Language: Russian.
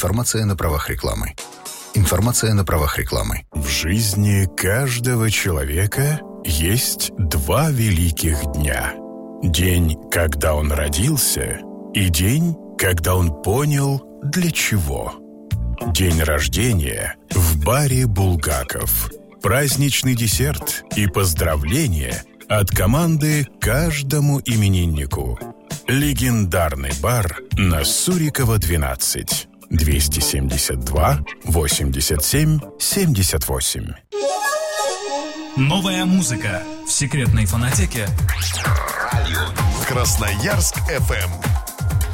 Информация на правах рекламы. Информация на правах рекламы. В жизни каждого человека есть два великих дня. День, когда он родился, и день, когда он понял, для чего. День рождения в баре «Булгаков». Праздничный десерт и поздравления от команды каждому имениннику. Легендарный бар на Сурикова, 12. 272-87-78. Новая музыка в секретной фонотеке. Красноярск FM.